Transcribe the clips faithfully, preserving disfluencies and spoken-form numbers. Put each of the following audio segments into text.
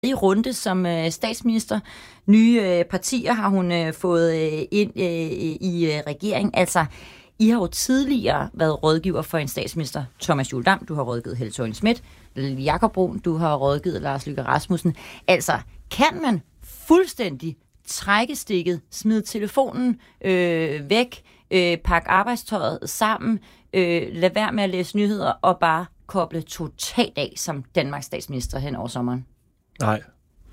i runde som øh, statsminister. Nye øh, partier har hun øh, fået øh, ind øh, i øh, regeringen. Altså, I har jo tidligere været rådgiver for en statsminister, Thomas Juhl Dam. Du har rådgivet Helle Thorning-Schmidt, Jakob Brun, du har rådgivet Lars Løkke Rasmussen. Altså, kan man fuldstændig trække stikket, smide telefonen øh, væk, øh, pakke arbejdstøjet sammen, øh, lade være med at læse nyheder og bare koble totalt af som Danmarks statsminister hen over sommeren? Nej.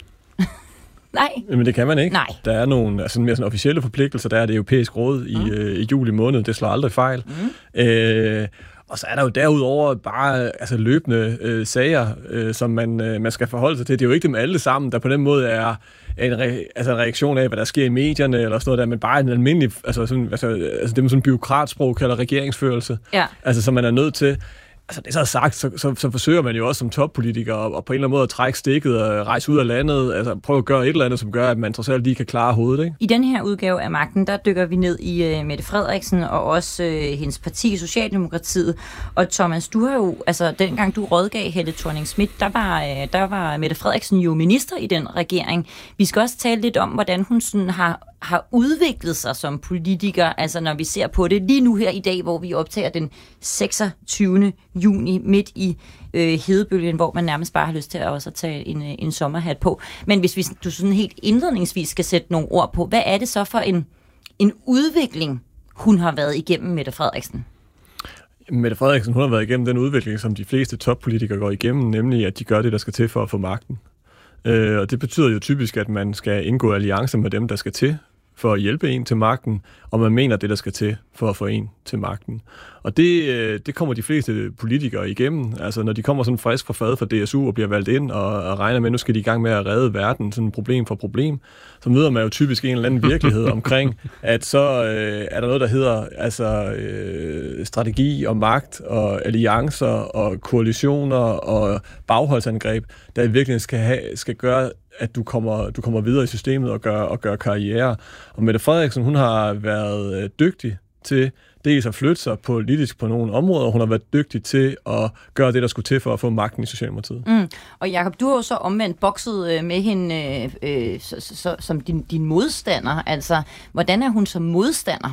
Nej. Men det kan man ikke. Nej. Der er nogle altså mere sådan officielle forpligtelser. Der er det europæiske råd i, mm. øh, i juli måned. Det slår aldrig fejl. Mm. Øh, og så er der jo derudover bare altså, løbende øh, sager, øh, som man, øh, man skal forholde sig til. Det er jo ikke dem alle sammen, der på den måde er en, re- altså en reaktion af, hvad der sker i medierne, eller sådan noget der, men bare en almindelig, altså, sådan, altså, altså det man sådan bureaukratsprog kalder regeringsførelse. Ja. Altså, som man er nødt til. Altså det så sagt, så, så, så forsøger man jo også som toppolitiker og, og på en eller anden måde at trække stikket og rejse ud af landet, altså prøve at gøre et eller andet, som gør, at man trods alt lige kan klare hovedet, ikke? I den her udgave af Magten, der dykker vi ned i uh, Mette Frederiksen og også uh, hendes parti, Socialdemokratiet. Og Thomas, du har jo, altså dengang du rådgav Helle Thorning-Schmidt, der var, uh, der var Mette Frederiksen jo minister i den regering. Vi skal også tale lidt om, hvordan hun sådan har har udviklet sig som politiker, altså når vi ser på det lige nu her i dag, hvor vi optager den seksogtyvende juni midt i øh, hedebølgen, hvor man nærmest bare har lyst til at også at tage en, en sommerhat på. Men hvis vi, du sådan helt indledningsvis skal sætte nogle ord på, hvad er det så for en, en udvikling, hun har været igennem, Mette Frederiksen? Mette Frederiksen, hun har været igennem den udvikling, som de fleste toppolitikere går igennem, nemlig at de gør det, der skal til for at få magten. Øh, og det betyder jo typisk, at man skal indgå alliancer med dem, der skal til for at hjælpe en til magten, og man mener det, der skal til for at få en til magten. Og det, det kommer de fleste politikere igennem. Altså, når de kommer sådan frisk fra fad fra D S U og bliver valgt ind og, og regner med, at nu skal de i gang med at redde verden, sådan problem for problem, så møder man jo typisk en eller anden virkelighed omkring, at så øh, er der noget, der hedder altså, øh, strategi og magt og alliancer og koalitioner og bagholdsangreb, der i virkeligheden skal, have, skal gøre, at du kommer, du kommer videre i systemet og gør, og gør karriere. Og Mette Frederiksen, hun har været øh, dygtig til dels at flytte sig politisk på nogle områder, og hun har været dygtig til at gøre det, der skulle til for at få magten i Socialdemokratiet. Mm. Og Jakob, du har jo så omvendt bokset med hende øh, så, så, som din, din modstander. Altså, hvordan er hun som modstander?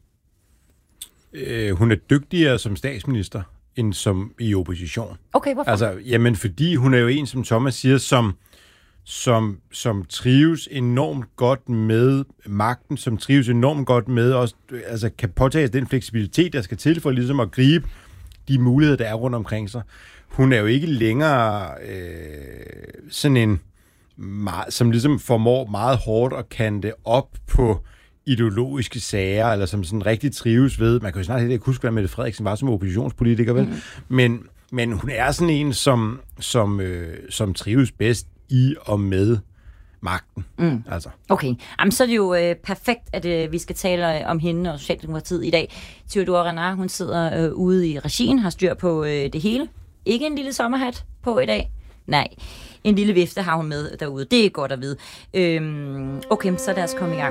Øh, hun er dygtigere som statsminister, end som i opposition. Okay, hvorfor? Altså, jamen, fordi hun er jo en, som Thomas siger, som Som, som trives enormt godt med magten, som trives enormt godt med også, altså kan påtage den fleksibilitet, der skal til for ligesom at gribe de muligheder, der er rundt omkring sig. Hun er jo ikke længere øh, sådan en, meget, som ligesom formår meget hårdt at kante op på ideologiske sager, eller som sådan rigtig trives ved, man kan jo snart ikke huske, hvad Mette Frederiksen var som oppositionspolitiker, vel? Mm. Men, men hun er sådan en, som, som, øh, som trives bedst i og med magten. Mm. Altså. Okay. Jamen, så er det jo øh, perfekt, at øh, vi skal tale øh, om hende og Socialdemokratiet i dag. Theodora Renard, hun sidder øh, ude i regien, har styr på øh, det hele. Ikke en lille sommerhat på i dag. Nej, en lille vifte har hun med derude. Det er godt at vide. Øhm, okay, så lad os komme i gang.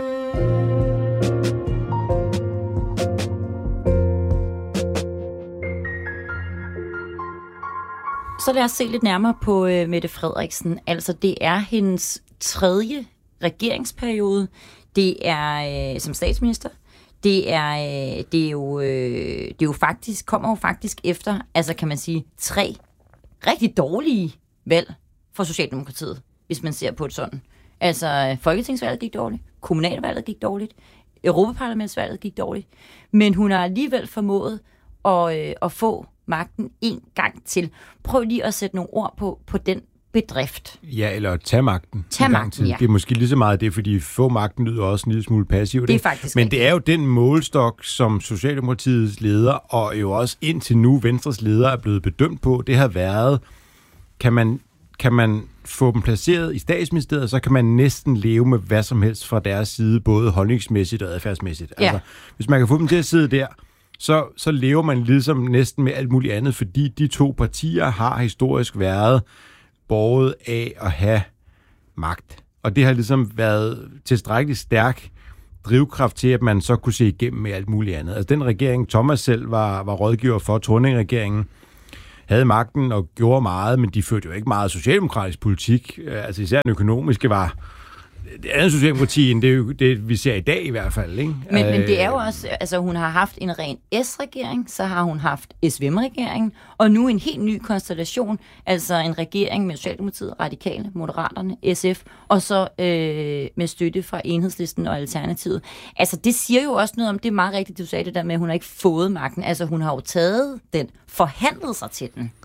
Så lad os se lidt nærmere på øh, Mette Frederiksen. Altså, det er hendes tredje regeringsperiode. Det er øh, som statsminister. Det er, øh, det er jo, øh, det er jo faktisk, kommer jo faktisk efter, altså kan man sige, tre rigtig dårlige valg for Socialdemokratiet, hvis man ser på det sådan. Altså, folketingsvalget gik dårligt, kommunalvalget gik dårligt, Europaparlamentsvalget gik dårligt, men hun har alligevel formået at, øh, at få magten en gang til. Prøv lige at sætte nogle ord på, på den bedrift. Ja, eller tage magten. Tag magten, til. ja. Det er måske lige så meget det, fordi få magten lyder også en lille smule passivt. Det er faktisk Men rigtigt. det er jo den målstok, som Socialdemokratiets leder, og jo også indtil nu Venstres leder er blevet bedømt på. Det har været, kan man, kan man få dem placeret i statsministeriet, så kan man næsten leve med hvad som helst fra deres side, både holdningsmæssigt og adfærdsmæssigt. Ja. Altså, hvis man kan få dem til at sidde der, Så, så lever man ligesom næsten med alt muligt andet, fordi de to partier har historisk været båret af at have magt. Og det har ligesom været tilstrækkeligt stærk drivkraft til, at man så kunne se igennem med alt muligt andet. Altså den regering, Thomas selv var, var rådgiver for, Thorning-regeringen, havde magten og gjorde meget, men de førte jo ikke meget socialdemokratisk politik. Altså især den økonomiske var det andet socialdemokrati, end det, det vi ser i dag i hvert fald. Ikke? Men, men det er jo også, altså hun har haft en ren S-regering, så har hun haft S V M-regering, og nu en helt ny konstellation, altså en regering med Socialdemokratiet, Radikale, Moderaterne, S F, og så øh, med støtte fra Enhedslisten og Alternativet. Altså det siger jo også noget om, det er meget rigtigt, du sagde det der med, at hun har ikke fået magten. Altså hun har jo taget den, forhandlet sig til den.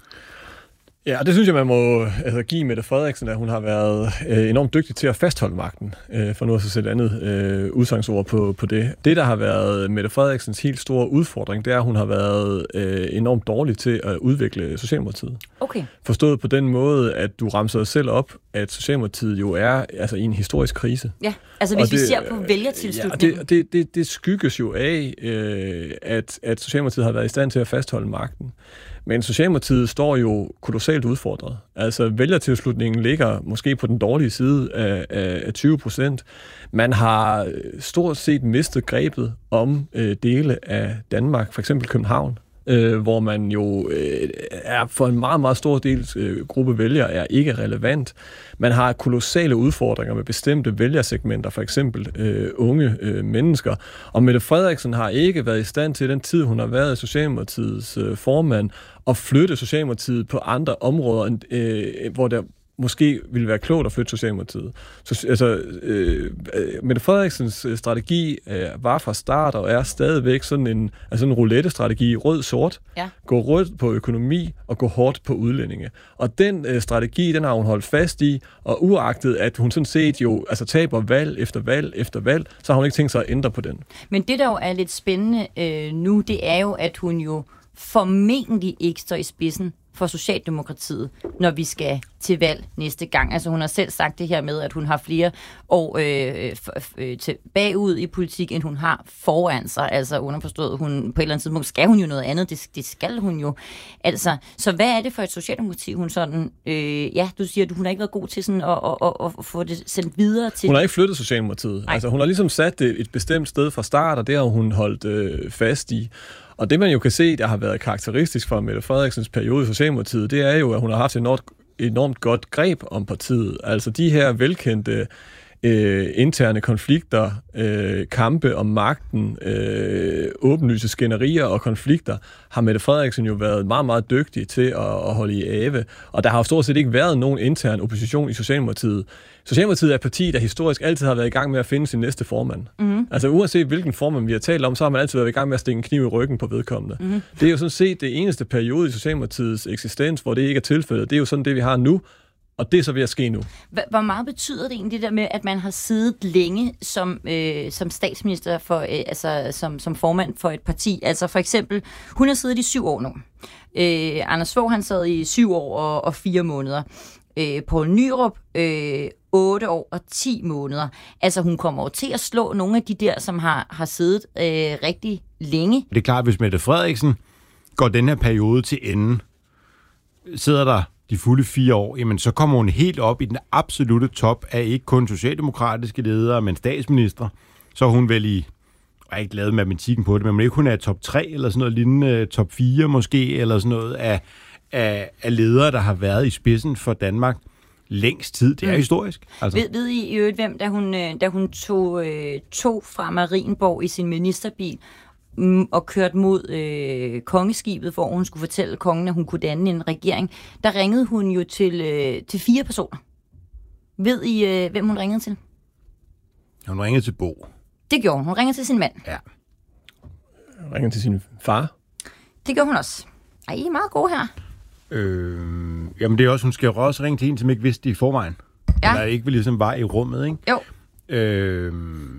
Ja, det synes jeg, man må altså, give Mette Frederiksen, at hun har været øh, enormt dygtig til at fastholde magten, øh, for nu at sætte et andet øh, udsangsord på, på det. Det, der har været Mette Frederiksens helt store udfordring, det er, at hun har været øh, enormt dårlig til at udvikle Socialdemokratiet. Okay. Forstået på den måde, at du ramser selv op, at Socialdemokratiet jo er altså, i en historisk krise. Ja, altså hvis og vi det, ser på vælgertilslutningen. Ja, det, det, det, det skygges jo af, øh, at, at Socialdemokratiet har været i stand til at fastholde magten. Men Socialdemokratiet står jo kolossalt udfordret. Altså vælgertilslutningen ligger måske på den dårlige side af, af, af tyve procent. Man har stort set mistet grebet om øh, dele af Danmark, for eksempel København, øh, hvor man jo øh, er for en meget, meget stor del øh, gruppe vælgere er ikke relevant. Man har kolossale udfordringer med bestemte vælgersegmenter, for eksempel øh, unge øh, mennesker. Og Mette Frederiksen har ikke været i stand til den tid, hun har været Socialdemokratiets øh, formand, at flytte Socialdemokratiet på andre områder, øh, hvor der måske ville være klogt at flytte Socialdemokratiet. Så, altså, øh, Mette Frederiksens strategi øh, var fra start og er stadigvæk sådan en, altså en roulette-strategi, rød-sort. Ja. Gå rødt på økonomi og gå hårdt på udlændinge. Og den øh, strategi, den har hun holdt fast i, og uagtet at hun sådan set jo altså, taber valg efter valg efter valg, så har hun ikke tænkt sig at ændre på den. Men det, der jo er lidt spændende øh, nu, det er jo, at hun jo formentlig ikke står i spidsen for Socialdemokratiet, når vi skal til valg næste gang. Altså hun har selv sagt det her med, at hun har flere år øh, øh, til bagud i politik, end hun har foran sig. Altså underforstået, hun på et eller andet tidspunkt skal hun jo noget andet. Det, det skal hun jo. Altså, så hvad er det for et Socialdemokrati, hun sådan... Øh, ja, du siger, at hun har ikke været god til sådan at, at, at, at få det sendt videre til... Hun har ikke flyttet Socialdemokratiet. Altså hun har ligesom sat det et bestemt sted fra start, og det har hun holdt øh, fast i. Og det, man jo kan se, der har været karakteristisk for Mette Frederiksens periode i Socialdemokratiet, det er jo, at hun har haft et enormt, enormt godt greb om partiet. Altså de her velkendte øh, interne konflikter, øh, kampe om magten, øh, åbenlyse skænderier og konflikter, har Mette Frederiksen jo været meget, meget dygtig til at, at holde i ave. Og der har jo stort set ikke været nogen intern opposition i Socialdemokratiet. Socialdemokratiet er et parti, der historisk altid har været i gang med at finde sin næste formand. Mm-hmm. Altså uanset hvilken formand vi har talt om, så har man altid været i gang med at stikke en kniv i ryggen på vedkommende. Mm-hmm. Det er jo sådan set det eneste periode i Socialdemokratiets eksistens, hvor det ikke er tilfældet. Det er jo sådan det, vi har nu, og det er så ved at ske nu. Hvor meget betyder det egentlig det der med, at man har siddet længe som, øh, som statsminister, for, øh, altså som, som formand for et parti? Altså for eksempel, hun har siddet i syv år nu. Øh, Anders Fogh, han sad i syv år og, og fire måneder. Øh, Poul Nyrup, øh, otte år og ti måneder. Altså hun kommer jo til at slå nogle af de der, som har, har siddet øh, rigtig længe. Det er klart, hvis Mette Frederiksen går den her periode til ende, sidder der de fulde fire år, jamen så kommer hun helt op i den absolute top af ikke kun socialdemokratiske ledere, men statsminister. Så er hun vel i, jeg har ikke lavet matematikken på det, men ikke hun er top tre eller sådan noget lignende, top fire måske, eller sådan noget af, af, af ledere, der har været i spidsen for Danmark længst tid. Det er mm. historisk. Altså. Ved, ved I i øvrigt, hvem, da hun, da hun tog, øh, tog fra Marienborg i sin ministerbil og kørte mod øh, kongeskibet, hvor hun skulle fortælle kongen, at hun kunne danne en regering, der ringede hun jo til, øh, til fire personer. Ved I, øh, hvem hun ringede til? Hun ringede til Bo. Det gjorde hun. Hun ringede til sin mand. Ja. Hun ringede til sin far. Det gjorde hun også. Ej, I er meget gode her. Øh, jamen det er også, hun skal jo også ringe til en, som ikke vidste det i forvejen. Ja. Eller ikke ligesom var i rummet, ikke? Jo. Øh,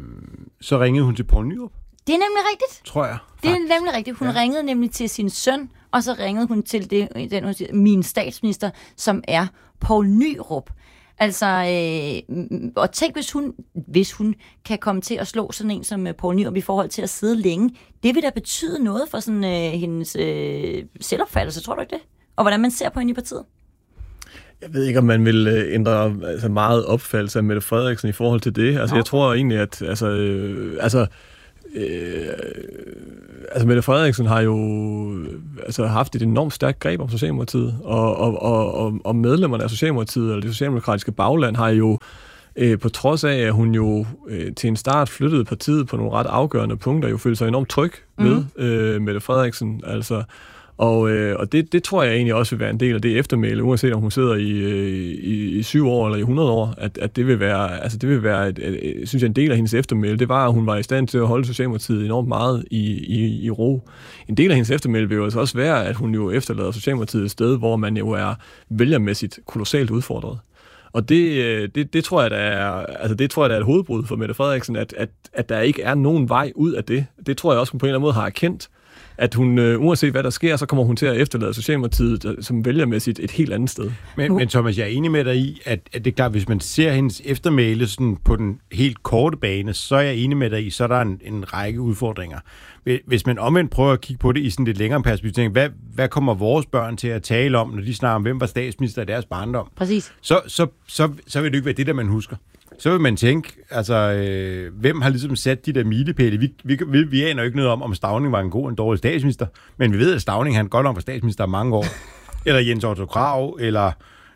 så ringede hun til Poul Nyrup. Det er nemlig rigtigt. Tror jeg. Faktisk. Det er nemlig rigtigt. Hun ja. ringede nemlig til sin søn, og så ringede hun til det, den, hun siger, min statsminister, som er Poul Nyrup. Altså, øh, og tænk, hvis hun, hvis hun kan komme til at slå sådan en som Poul Nyrup i forhold til at sidde længe, det vil da betyde noget for sådan øh, hendes øh, selvopfattelse, tror du ikke det? Og hvordan man ser på hende i partiet? Jeg ved ikke, om man vil ændre altså, meget opfattelse af Mette Frederiksen i forhold til det. Altså, oh. Jeg tror egentlig, at altså, øh, altså, øh, altså Mette Frederiksen har jo altså, haft et enormt stærkt greb om Socialdemokratiet, og, og, og, og medlemmerne af Socialdemokratiet, eller det socialdemokratiske bagland, har jo øh, på trods af, at hun jo øh, til en start flyttede partiet på nogle ret afgørende punkter, jo følte sig enormt tryg ved mm. øh, Mette Frederiksen, altså. Og, øh, og det, det tror jeg egentlig også vil være en del af det eftermæle, uanset om hun sidder i, i, i syv år eller i hundrede år, at, at det vil være, altså det vil være et, et, et, synes jeg, en del af hendes eftermæle. Det var, at hun var i stand til at holde Socialdemokratiet enormt meget i, i, i ro. En del af hendes eftermæle vil jo altså også være, at hun jo efterlader Socialdemokratiet et sted, hvor man jo er vælgermæssigt kolossalt udfordret. Og det, det, det tror jeg, der er, altså det tror jeg, der er et hovedbrud for Mette Frederiksen, at, at, at der ikke er nogen vej ud af det. Det tror jeg også, hun på en eller anden måde har erkendt, at hun, øh, uanset hvad der sker, så kommer hun til at efterlade Socialdemokratiet som vælgermæssigt et helt andet sted. Men, men Thomas, jeg er enig med dig i, at, at det er klart, hvis man ser hendes eftermæle sådan på den helt korte bane, så er jeg enig med dig i, så er der en, en række udfordringer. Hvis man omvendt prøver at kigge på det i sådan lidt længere perspektiv, hvad, hvad kommer vores børn til at tale om, når de snakker om, hvem var statsminister i deres barndom? Præcis. Så, så, så, så vil det ikke være det, der man husker. Så vil man tænke, altså, øh, hvem har ligesom sat de der milepæle? Vi, vi, vi, vi aner jo ikke noget om, om Stauning var en god og en dårlig statsminister, men vi ved, at Stauning han godt om var statsminister mange år. Eller Jens Otto Krag, eller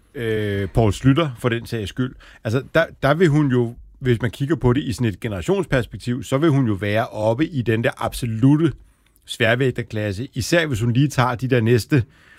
øh, Poul Schlüter, for den sags skyld. Altså, der, der vil hun jo, hvis man kigger på det i sådan et generationsperspektiv, så vil hun jo være oppe i den der absolute sværvægterklasse. Især hvis hun lige tager de der næste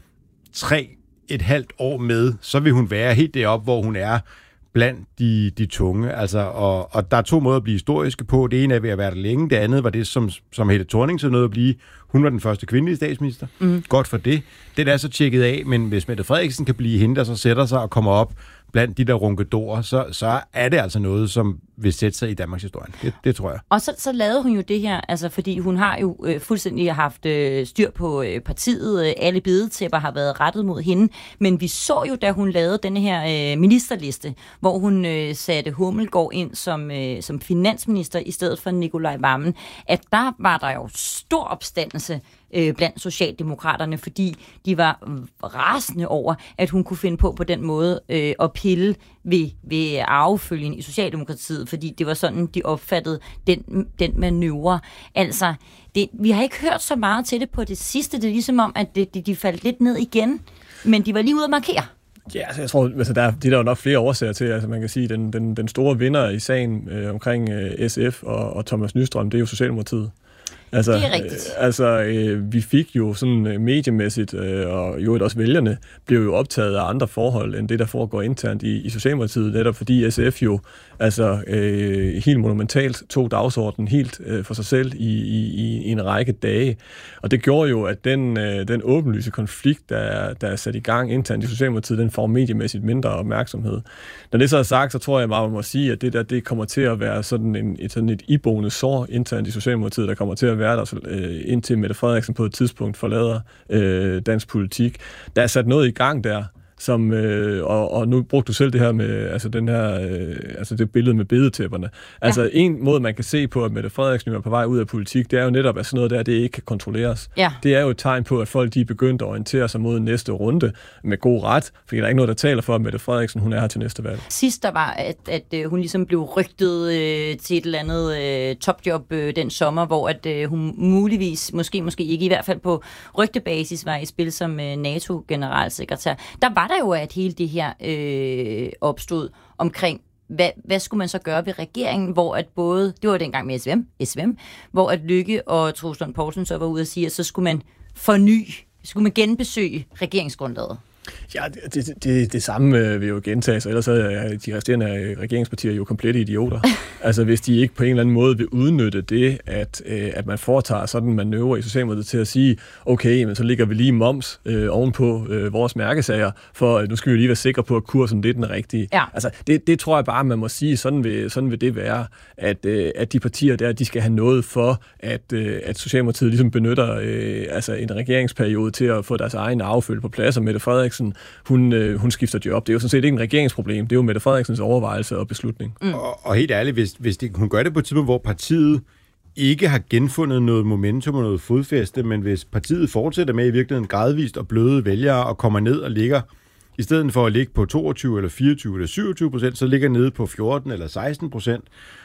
tre, et halvt år med, så vil hun være helt deroppe, hvor hun er blandt de, de tunge. Altså, og, og der er to måder at blive historiske på. Det ene er ved at være der længe. Det andet var det, som, som Helle Thorning så nåede at blive. Hun var den første kvindelige statsminister. Mm. Godt for det. Det er så tjekket af, men hvis Mette Frederiksen kan blive hende, der så sætter sig og kommer op blandt de der runkedorer, så, så er det altså noget, som vil sætte sig i Danmarks historie. Det, det tror jeg. Og så, så lavede hun jo det her, altså fordi hun har jo øh, fuldstændig haft øh, styr på øh, partiet. Øh, alle bedetæpper har været rettet mod hende. Men vi så jo, da hun lavede denne her øh, ministerliste, hvor hun øh, satte Hummelgaard ind som, øh, som finansminister i stedet for Nicolai Wammen, at der var der jo stor opstandelse øh, blandt socialdemokraterne, fordi de var rasende over, at hun kunne finde på på den måde øh, at pille ved, ved arvefølgen i Socialdemokratiet, fordi det var sådan, de opfattede den, den manøvre. Altså, det, vi har ikke hørt så meget til det på det sidste. Det er ligesom om, at det, de, de faldt lidt ned igen, men de var lige ude at markere. Ja, altså jeg tror, altså der, det er der jo nok flere årsager til. Altså man kan sige, den, den, den store vinder i sagen øh, omkring øh, S F og, og Thomas Nystrøm, det er jo Socialdemokratiet. Altså, det er rigtigt. Øh, altså, øh, vi fik jo sådan øh, mediemæssigt, øh, og jo også vælgerne, blev jo optaget af andre forhold, end det, der foregår internt i, i Socialdemokratiet, netop fordi S F jo altså, øh, helt monumentalt tog dagsordenen helt øh, for sig selv i, i, i en række dage. Og det gjorde jo, at den, øh, den åbenlyse konflikt, der, der er sat i gang internt i Socialdemokratiet, den får mediemæssigt mindre opmærksomhed. Når det så er sagt, så tror jeg bare, man må sige, at det der, det kommer til at være sådan en, et, sådan et iboende sår internt i Socialdemokratiet, der kommer til at være der, øh, indtil Mette Frederiksen på et tidspunkt forlader øh, dansk politik. Der er sat noget i gang der, som, øh, og, og nu brugte du selv det her med, altså den her, øh, altså det billede med bedetæpperne. Altså ja. En måde, man kan se på, at Mette Frederiksen er på vej ud af politik, det er jo netop, at sådan noget der, det ikke kan kontrolleres. Ja. Det er jo et tegn på, at folk de er begyndt at orientere sig mod næste runde med god ret, fordi der er ikke noget, der taler for, at Mette Frederiksen, hun er her til næste valg. Sidst der var, at, at hun ligesom blev rygtet øh, til et eller andet øh, topjob øh, den sommer, hvor at øh, hun muligvis, måske, måske ikke, i hvert fald på rygtebasis, var i spil som øh, NATO-generalsekretær. Der var der jo, at hele det her øh, opstod omkring, hvad, hvad skulle man så gøre ved regeringen, hvor at både, det var dengang med S V M, S V M hvor at Lykke og Troels Lund Poulsen så var ude og sige, at så skulle man forny, skulle man genbesøge regeringsgrundlaget. Ja, det, det, det, det samme øh, vil jo gentage sig, ellers er de resterende regeringspartier jo komplette idioter. Altså hvis de ikke på en eller anden måde vil udnytte det, at, øh, at man foretager sådan en manøvre i Socialdemokratiet til at sige, okay, men så ligger vi lige moms øh, ovenpå øh, vores mærkesager, for øh, nu skal vi lige være sikre på, at kursen det er den rigtige. Ja. Altså det, det tror jeg bare, man må sige, sådan vil, sådan vil det være, at, øh, at de partier der, de skal have noget for, at, øh, at Socialdemokratiet ligesom benytter øh, altså en regeringsperiode til at få deres egen affølge på plads, og Mette Frederiksen Hun, øh, hun skifter job. Det er jo sådan set ikke en regeringsproblem. Det er jo Mette Frederiksens overvejelse og beslutning. Mm. Og, og helt ærligt, hvis, hvis det, hun gør det på et tidspunkt, hvor partiet ikke har genfundet noget momentum og noget fodfæste, men hvis partiet fortsætter med i virkeligheden gradvist og bløde vælgere og kommer ned og ligger, i stedet for at ligge på toogtyve eller fireogtyve eller syvogtyve procent, så ligger nede på fjorten eller seksten procent,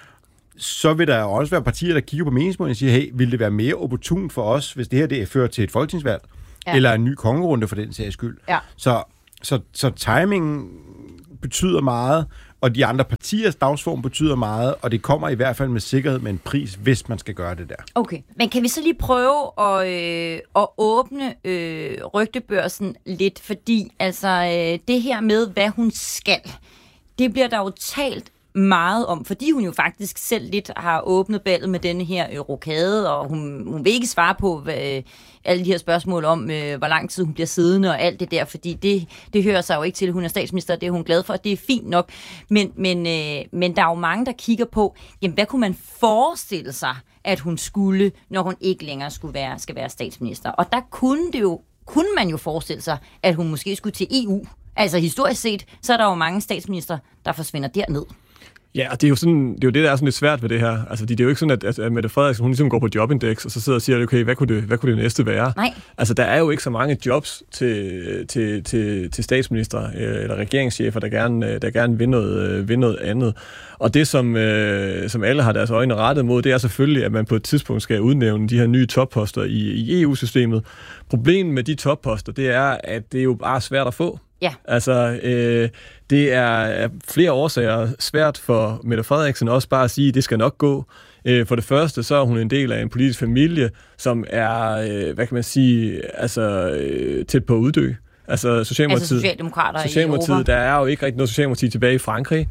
så vil der også være partier, der kigger på meningsmålene og siger, hey, vil det være mere opportunt for os, hvis det her det fører til et folketingsvalg, ja. eller en ny kongerunde for den sags skyld. Ja. Så, så, så timingen betyder meget, og de andre partiers dagsform betyder meget, og det kommer i hvert fald med sikkerhed med en pris, hvis man skal gøre det der. Okay, men kan vi så lige prøve at, øh, at åbne øh, rygtebørsen lidt, fordi altså øh, det her med, hvad hun skal, det bliver der jo talt meget om, fordi hun jo faktisk selv lidt har åbnet ballet med denne her øh, rokade, og hun, hun vil ikke svare på hvad, øh, alle de her spørgsmål om, øh, hvor lang tid hun bliver siddende og alt det der, fordi det, det hører sig jo ikke til, hun er statsminister, det er hun glad for, det er fint nok, men, men, øh, men der er jo mange, der kigger på, jamen hvad kunne man forestille sig, at hun skulle, når hun ikke længere skulle være, skal være statsminister, og der kunne det jo, kunne man jo forestille sig, at hun måske skulle til E U. Altså historisk set, så er der jo mange statsminister, der forsvinder derned. Ja, og det er jo sådan, det er jo det, der er sådan lidt svært ved det her. Altså, det er jo ikke sådan, at, at Mette Frederiksen, hun ligesom går på jobindex, og så sidder og siger, okay, hvad kunne det, hvad kunne det næste være? Nej. Altså, der er jo ikke så mange jobs til, til, til, til statsminister eller regeringschefer, der gerne, der gerne vil noget, vil noget andet. Og det, som, som alle har deres øjne rettet mod, det er selvfølgelig, at man på et tidspunkt skal udnævne de her nye topposter i, i E U-systemet. Problemet med de topposter, det er, at det er jo bare svært at få. Ja. Altså, øh, det er af flere årsager svært for Mette Frederiksen også bare at sige, at det skal nok gå. Øh, for det første, så er hun en del af en politisk familie, som er, øh, hvad kan man sige, altså øh, tæt på at uddø. Altså, Socialdemokratiet, altså socialdemokrater Socialdemokratiet, i Europa. Der er jo ikke rigtig noget Socialdemokrati tilbage i Frankrig.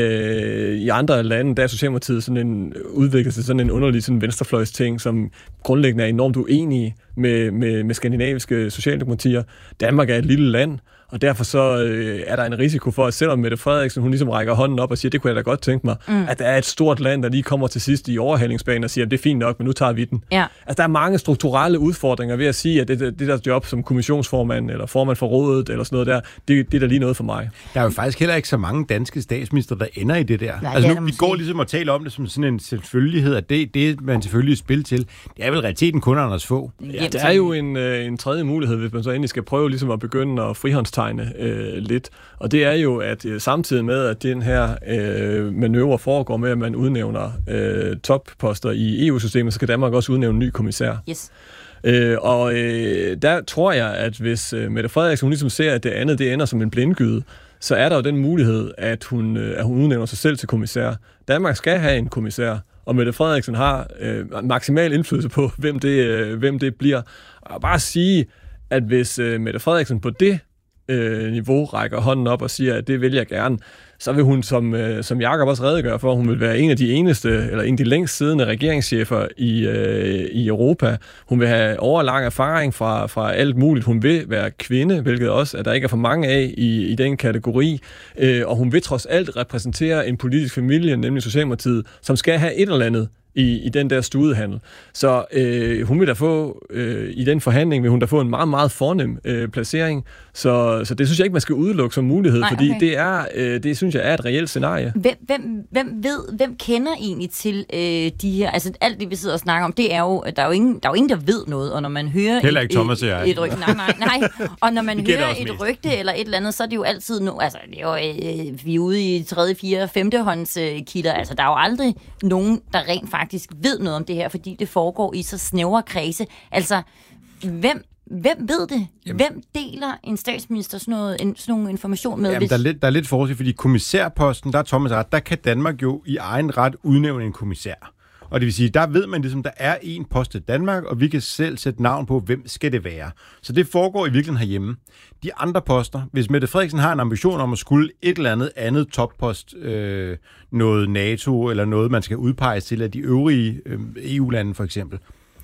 Øh, I andre lande, der er Socialdemokratiet sådan en udviklet sig sådan en underlig sådan venstrefløjs ting, som grundlæggende er enormt uenige med, med, med skandinaviske socialdemokratier. Danmark er et lille land, og derfor så øh, er der en risiko for, at selvom Mette Frederiksen, hun ligesom rækker hånden op og siger, det kunne jeg da godt tænke mig, mm. at der er et stort land, der lige kommer til sidst i overhalingsbanen og siger, det er fint nok, men nu tager vi den. Ja. Altså, der er mange strukturelle udfordringer ved at sige, at det, det, det der job som kommissionsformand eller formand for rådet eller sådan noget der, det, det er da lige noget for mig. Der er jo faktisk heller ikke så mange danske statsminister, der ender i det der. Nej, altså nu, vi går ligesom og taler om det som sådan en selvfølgelighed, at det, det man selvfølgelig spil til, det er vel realiteten kun Anders få. Ja, der er jo en, øh, en tredje mulighed, hvis man så endelig skal prøve ligesom at begynde at frihåndstegne øh, lidt. Og det er jo, at øh, samtidig med, at den her øh, manøvre foregår med, at man udnævner øh, topposter i E U-systemet, så kan Danmark også udnævne en ny kommissær. Yes. Øh, og øh, der tror jeg, at hvis øh, Mette Frederiksen hun ligesom ser, at det andet det ender som en blindgyde, så er der jo den mulighed, at hun, øh, at hun udnævner sig selv til kommissær. Danmark skal have en kommissær, og Mette Frederiksen har øh, maksimal indflydelse på, hvem det, øh, hvem det bliver. Og bare sige, at hvis øh, Mette Frederiksen på det øh, niveau rækker hånden op og siger, at det vil jeg gerne, så vil hun, som, øh, som Jakob også redegør for, hun vil være en af de eneste, eller en af de længst siddende regeringschefer i, øh, i Europa. Hun vil have overlang erfaring fra, fra alt muligt. Hun vil være kvinde, hvilket også, at der ikke er for mange af i, i den kategori. Øh, og hun vil trods alt repræsentere en politisk familie, nemlig Socialdemokratiet, som skal have et eller andet i, i den der studehandel. Så øh, hun vil da få, øh, i den forhandling vil hun da få en meget, meget fornem øh, placering. Så, så det synes jeg ikke, man skal udelukke som mulighed, Nej, fordi okay. det er, øh, det synes jeg er et reelt scenarie. Hvem, hvem, hvem ved, hvem kender egentlig til øh, de her, altså alt det, vi sidder og snakker om, det er jo, der er jo ingen, der er jo ingen, der ved noget, og når man hører Heller ikke et, Thomas og jeg. et, et rygte, nej, nej, nej, og når man hører et mest. rygte eller et eller andet, så er det jo altid no, altså det er jo, øh, vi er ude i tredje, fjerde, femtehånds øh, kilder, altså der er jo aldrig nogen, der rent faktisk ved noget om det her, fordi det foregår i så snævre kredse. Altså, hvem Hvem ved det? Jamen, hvem deler en statsminister sådan, noget, en, sådan nogle information med? Jamen, hvis... der, er lidt, der er lidt forskel, fordi kommissærposten, der er Thomas ret, der kan Danmark jo i egen ret udnævne en kommissær. Og det vil sige, der ved man ligesom, der er en post til Danmark, og vi kan selv sætte navn på, hvem skal det være. Så det foregår i virkeligheden herhjemme. De andre poster, hvis Mette Frederiksen har en ambition om at skulle et eller andet andet toppost, øh, noget NATO, eller noget, man skal udpeges til af de øvrige øh, E U-lande for eksempel,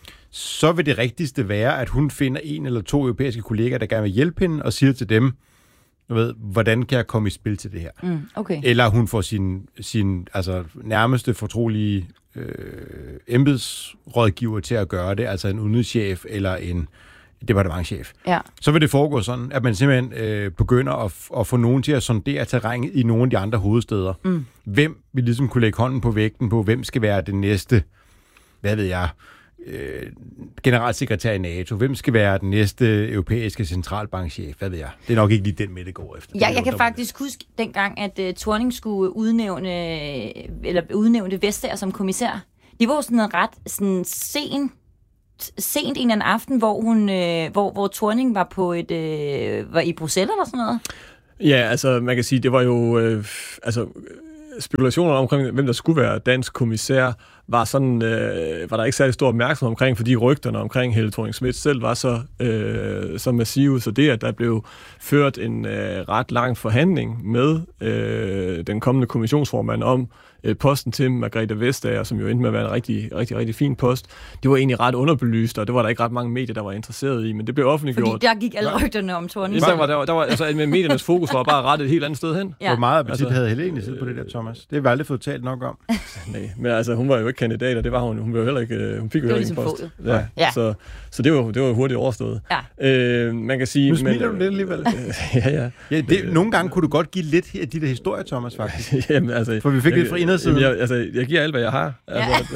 så vil det rigtigste være, at hun finder en eller to europæiske kollegaer, der gerne vil hjælpe hende, og siger til dem, du ved, hvordan kan jeg komme i spil til det her? Mm, okay. Eller hun får sin, sin altså, nærmeste fortrolige øh, embedsrådgiver til at gøre det, altså en udenrigschef eller en departementschef. Ja. Så vil det foregå sådan, at man simpelthen øh, begynder at, f- at få nogen til at sondere terrænet i nogle af de andre hovedsteder. Mm. Hvem vil ligesom kunne lægge hånden på vægten på, hvem skal være det næste, hvad ved jeg, øh, generalsekretær i NATO? Hvem skal være den næste europæiske centralbankchef? Hvad ved jeg? Det er nok ikke lige den med, det går efter. Ja, jeg kan faktisk huske dengang, at uh, Thorning skulle udnævne, eller udnævne Vestager som kommissær. Det var jo sådan en ret sådan sen, sent en eller anden aften, hvor, hun, øh, hvor, hvor Thorning var, på et, øh, var i Bruxelles eller sådan noget. Ja, altså man kan sige, det var jo... Øh, altså spekulationer omkring, hvem der skulle være dansk kommissær, var sådan, øh, var der ikke særlig stor opmærksomhed omkring, fordi rygterne omkring Helle Thorning-Schmidt selv var så, øh, så massive, så det, at der blev ført en øh, ret lang forhandling med øh, den kommende kommissionsformand om øh, posten til Margrethe Vestager, som jo endte med at være en rigtig, rigtig, rigtig fin post, det var egentlig ret underbelyst, og det var der ikke ret mange medier, der var interesseret i, men det blev offentliggjort. Fordi der gik alle rygterne om Thorning. Der var, der var, der var, altså, med mediernes fokus var bare rettet et helt andet sted hen. Ja. Hvor meget appetit altså, havde Helle egentlig siddet på det der, Thomas? Det har vi aldrig fået talt nok om. Nej, men altså, hun var jo ikke kandidat, og det var hun. Hun, var jo heller ikke, hun fik jo ikke en post. Ja. Ja. Så, så det var, det var hurtigt overstået. Ja. Øh, man kan sige... Nu smiler du lidt alligevel. ja, ja. ja det, nogle gange kunne du godt give lidt af de der historier, Thomas, faktisk. Jamen, altså, for vi fik jeg, lidt fra indersiden. Jeg, altså, jeg giver alt, hvad jeg har. Altså, ja.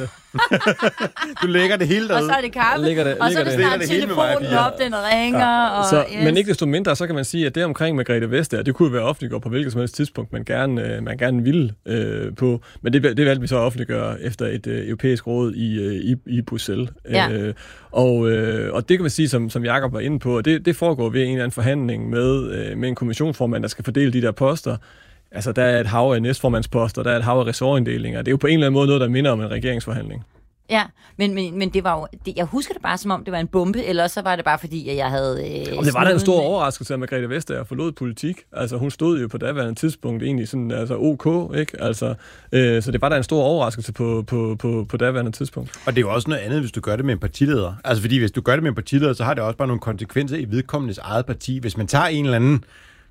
Du lægger det hele derude. Og så er det kaffe, det, og så er det snart telefonen op, den ringer. Ja. Og så, yes. Men ikke desto mindre, så kan man sige, at det omkring Margrethe Vestager, det kunne være offentliggjort på hvilket som helst tidspunkt, man gerne, man gerne ville øh, på. Men det, det valgte vi så at offentliggøre efter et øh, europæisk råd i, i, i Bruxelles. Ja. Øh, og, øh, og det kan man sige, som, som Jakob var inde på, og det, det foregår ved en eller anden forhandling med, øh, med en kommissionsformand, der skal fordele de der poster. Altså, der er et hav af næstformandsposter, der er et hav af ressortinddelinger. Det er jo på en eller anden måde noget, der minder om en regeringsforhandling. Ja, men, men, men det var jo, det, jeg husker det bare som om, det var en bombe, eller så var det bare fordi, at jeg havde... Øh, og det var da en stor overraskelse, at Margrethe Vestager forlod politik. Altså, hun stod jo på daværende tidspunkt egentlig sådan, altså ok, ikke? Altså, øh, så det var da en stor overraskelse på, på, på, på daværende tidspunkt. Og det er jo også noget andet, hvis du gør det med en partileder. Altså, fordi hvis du gør det med en partileder, så har det også bare nogle konsekvenser i vedkommendes eget parti. Hvis man tager en eller anden,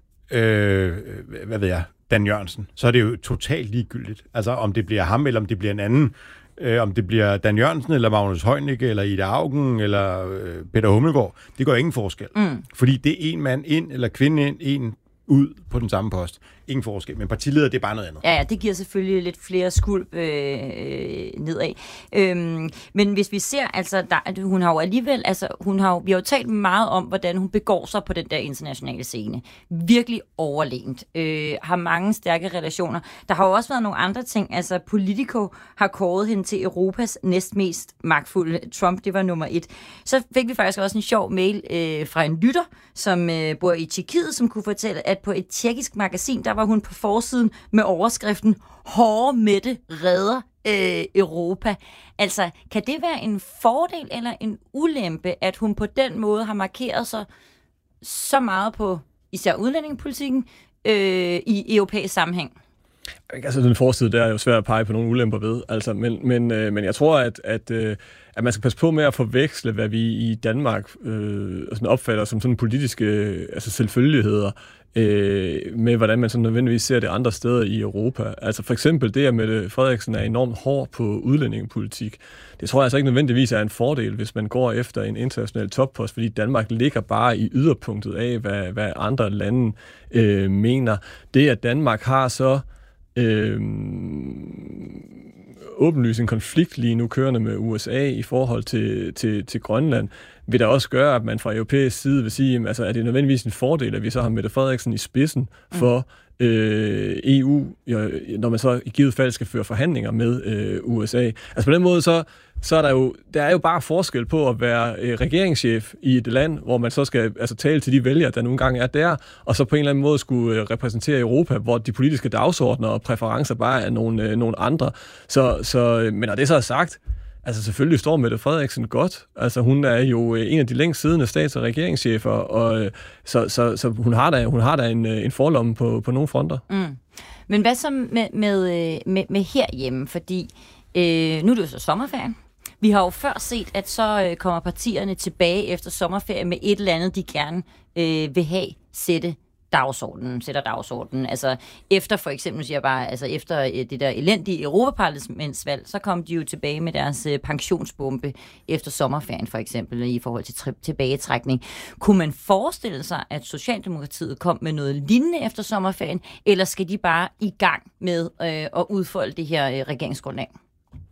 øh, hvad ved jeg, Dan Jørgensen, så er det jo totalt ligegyldigt. Altså, om det bliver ham, eller om det bliver en anden... Øh, om det bliver Dan Jørgensen, eller Magnus Heunicke, eller Ida Auken, eller øh, Peter Hummelgaard, det gør ingen forskel. Mm. Fordi det er en mand ind, eller kvinde ind, en ud på den samme post. Ingen forskel, men partileder, det er bare noget andet. Ja, ja, det giver selvfølgelig lidt flere skulp øh, nedad. Øhm, men hvis vi ser, altså, der, hun har jo alligevel, altså, hun har jo, vi har jo talt meget om, hvordan hun begår sig på den der internationale scene. Virkelig overlegent. Øh, har mange stærke relationer. Der har jo også været nogle andre ting, altså Politico har kåret hende til Europas næstmest magtfulde. Trump, det var nummer et. Så fik vi faktisk også en sjov mail øh, fra en lytter, som øh, bor i Tjekkiet, som kunne fortælle, at på et tjekkisk magasin, der var hun på forsiden med overskriften "Hårde Mette redder øh, Europa". Altså, kan det være en fordel eller en ulempe, at hun på den måde har markeret sig så meget på især udlændingepolitikken øh, i europæisk sammenhæng? Altså, den forside, der er jo svært at pege på nogle ulemper ved. Altså, men, men, øh, men jeg tror, at, at, øh, at man skal passe på med at forveksle, hvad vi i Danmark øh, sådan opfatter som sådan politiske øh, altså selvfølgeligheder, øh, med hvordan man sådan nødvendigvis ser det andre steder i Europa. Altså for eksempel det, at Mette Frederiksen er enormt hård på udlændingepolitik. Det tror jeg altså ikke nødvendigvis er en fordel, hvis man går efter en international toppost, fordi Danmark ligger bare i yderpunktet af, hvad, hvad andre lande øh, mener. Det, at Danmark har så Øh, åbenlyst en konflikt lige nu kørende med U S A i forhold til, til, til Grønland, vil der også gøre, at man fra europæisk side vil sige, altså er det nødvendigvis en fordel, at vi så har Mette Frederiksen i spidsen for øh, E U, når man så i givet fald skal føre forhandlinger med øh, U S A. Altså på den måde, så, så er der jo, der er jo bare forskel på at være øh, regeringschef i et land, hvor man så skal altså, tale til de vælgere, der nogle gange er der, og så på en eller anden måde skulle øh, repræsentere Europa, hvor de politiske dagsordner og præferencer bare er nogle, øh, nogle andre. Så, så, men når det så er sagt, altså selvfølgelig står Mette Frederiksen godt. Altså hun er jo en af de længst siddende stats- og regeringschefer, og så, så, så hun har da, hun har da en, en forlomme på, på nogle fronter. Mm. Men hvad så med, med, med, med herhjemme? Fordi øh, nu er det jo så sommerferien. Vi har jo før set, at så øh, kommer partierne tilbage efter sommerferien med et eller andet, de gerne øh, vil have sætte dagsordenen, sætter dagsordenen. Altså efter for eksempel, siger jeg bare, altså efter det der elendige europaparlamentsvalg, så kom de jo tilbage med deres øh, pensionsbombe efter sommerferien for eksempel, i forhold til tri- tilbagetrækning. Kunne man forestille sig, at Socialdemokratiet kom med noget lignende efter sommerferien, eller skal de bare i gang med øh, at udfolde det her øh, regeringsgrundlag?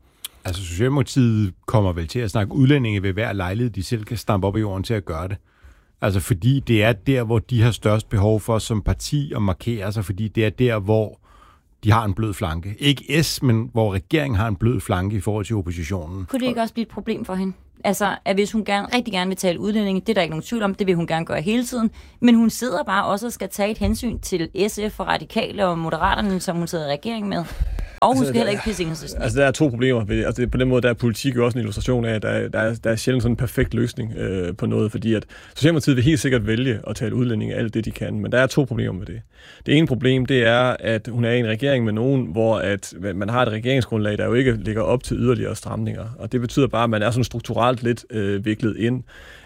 Altså, Socialdemokratiet kommer vel til at snakke udlændinge ved hver lejlighed, de selv kan stampe op i jorden til at gøre det. Altså, fordi det er der, hvor de har størst behov for som parti at markere sig, fordi det er der, hvor de har en blød flanke. Ikke S, men hvor regeringen har en blød flanke i forhold til oppositionen. Kunne det ikke også blive et problem for hende? Altså, at hvis hun gerne, rigtig gerne vil tale udlændinge, det er der ikke nogen tvivl om, det vil hun gerne gøre hele tiden, men hun sidder bare også og skal tage et hensyn til S F og Radikale og Moderaterne, som hun sidder i regering med. Og hun altså, skal heller ikke pisse Enhedslisten. Altså, der er to problemer. Altså, det, på den måde, der er politik jo også en illustration af, at der, der, er, der er sjældent sådan en perfekt løsning øh, på noget, fordi at Socialdemokratiet vil helt sikkert vælge at tale udlændinge alt det, de kan, men der er to problemer med det. Det ene problem, det er, at hun er i en regering med nogen, hvor at man har et regeringsgrundlag, der jo ikke ligger op til yderligere stramninger, og det betyder bare, at man er sådan strukturelt lidt øh, viklet ind.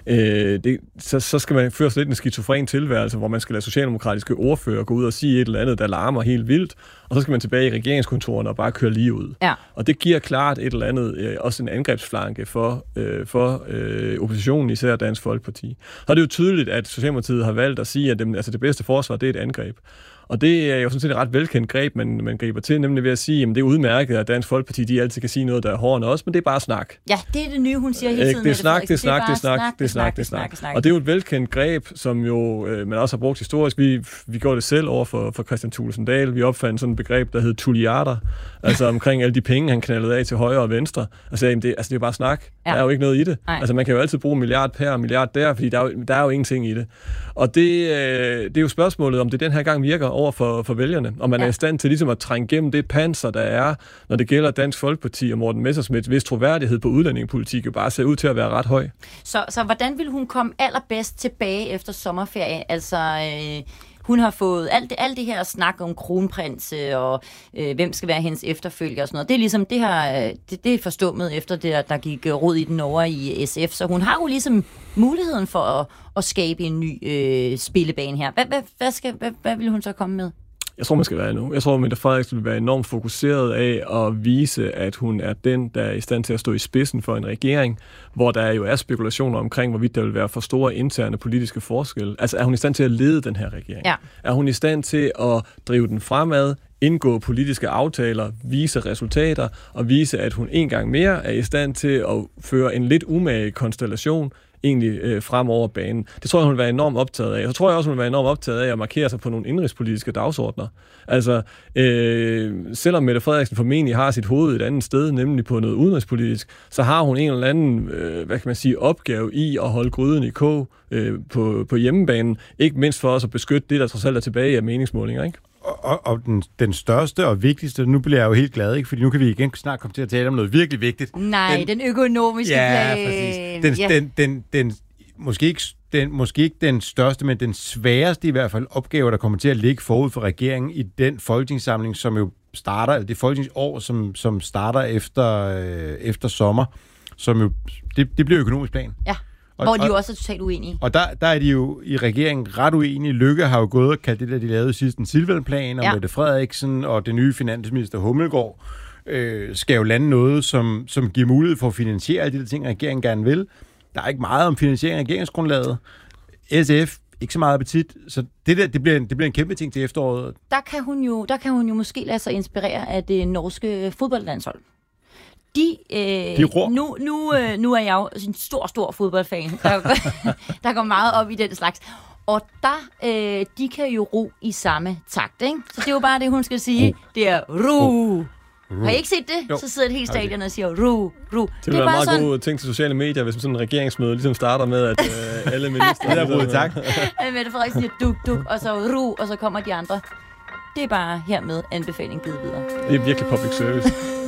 Øh, det, så, så skal man føre sig lidt en skizofren tilværelse, hvor man skal lade socialdemokratiske ordfører gå ud og sige et eller andet, der larmer helt vildt, og så skal man tilbage i regeringskontorerne og bare køre lige ud. Ja. Og det giver klart et eller andet, øh, også en angrebsflanke for, øh, for øh, oppositionen, især Dansk Folkeparti. Og det er jo tydeligt, at Socialdemokratiet har valgt at sige, at det, altså det bedste forsvar, det er et angreb. Og det er jo sådan set et ret velkendt greb, man, man griber til, nemlig ved at sige, at det er udmærket, at Dansk Folkeparti de altid kan sige noget, der er hårdere end os, men det er bare snak. Ja, det er det nye, hun siger hele tiden. Det er snak, det er snak, det er snak, det er snak, det er snak. Og det er jo et velkendt greb, som jo øh, man også har brugt historisk. Vi, vi gjorde det selv over for, for Kristian Thulesen Dahl. Vi opfandt sådan et begreb, der hed tulliarder, altså omkring alle de penge, han knaldede af til højre og venstre. Altså, det, altså, det er jo bare snak. Ja. Der er jo ikke noget i det. Nej. Altså, man kan jo altid bruge en milliard her og milliard der, fordi der er jo, der er jo ingenting i det. Og det, øh, det er jo spørgsmålet, om det den her gang virker over for, for vælgerne. Og man ja. er i stand til ligesom at trænge gennem det panser, der er, når det gælder Dansk Folkeparti og Morten Messerschmidt, hvis troværdighed på udlændingepolitik jo bare ser ud til at være ret høj. Så, så hvordan vil hun komme allerbedst tilbage efter sommerferie? Altså, øh, hun har fået alt det, alt det her snak om kronprins og øh, hvem skal være hendes efterfølger og sådan noget. Det er ligesom, det, her, det, det er forstummet efter det, der gik rod i den over i S F. Så hun har jo ligesom muligheden for at, at skabe en ny øh, spillebane her. Hvad, hvad, hvad, skal, hvad, hvad vil hun så komme med? Jeg tror, man skal være nu. Jeg tror, at Mette Frederiksen vil være enormt fokuseret af at vise, at hun er den, der er i stand til at stå i spidsen for en regering, hvor der jo er spekulationer omkring, hvorvidt der vil være for store interne politiske forskelle. Altså, er hun i stand til at lede den her regering? Ja. Er hun i stand til at drive den fremad, indgå politiske aftaler, vise resultater og vise, at hun en gang mere er i stand til at føre en lidt umage konstellation egentlig øh, frem over banen. Det tror jeg, hun vil være enormt optaget af. Så tror jeg også, hun vil være enormt optaget af at markere sig på nogle indrigspolitiske dagsordner. Altså, øh, selvom Mette Frederiksen formentlig har sit hoved et andet sted, nemlig på noget udenrigspolitisk, så har hun en eller anden, øh, hvad kan man sige, opgave i at holde gryden i kog øh, på, på hjemmebanen. Ikke mindst for os at beskytte det, der trods alt er tilbage af meningsmålinger, ikke? Og, og den, den største og vigtigste, nu bliver jeg jo helt glad, ikke? Fordi nu kan vi igen snart komme til at tale om noget virkelig vigtigt. Nej, den, den økonomiske ja, plan. Præcis. Den, ja, den, den, den, måske ikke, den, måske ikke den største, men den sværeste i hvert fald opgave, der kommer til at ligge forud for regeringen i den folketingssamling, som jo starter, eller det folketingsår, som, som starter efter, øh, efter sommer, som jo, det, det bliver økonomisk plan. Ja. Og, hvor de jo også er totalt uenige. Og der, der er de jo i regeringen ret uenige. Lykke har jo gået og kaldt det, der de lavede sidst en Silvan-plan, og ja. Mette Frederiksen og det nye finansminister Hummelgaard øh, skal jo lande noget, som, som giver mulighed for at finansiere alle de der ting, regeringen gerne vil. Der er ikke meget om finansiering af regeringsgrundlaget. S F, ikke så meget appetit. Så det der, det bliver, en, det bliver en kæmpe ting til efteråret. Der kan hun jo, der kan hun jo måske lade sig inspirere af det norske fodboldlandshold. De, øh, de nu, nu, øh, nu er jeg jo en stor, stor fodboldfan, der, der går meget op i den slags. Og der, øh, de kan jo ro i samme takt, ikke? Så det er jo bare det, hun skal sige. Ro. Det er ro. Ro. Har I ikke set det? Jo. Så sidder et helt stadion og siger ro, ro. Det, det er bare en meget sådan god ting til sociale medier, hvis sådan en regeringsmøde ligesom starter med, at øh, alle ministre... det er rodet, tak. Mette Frederiksen siger duk, duk, og så ro, og så kommer de andre. Det er bare hermed anbefaling givet videre. Det er virkelig public service.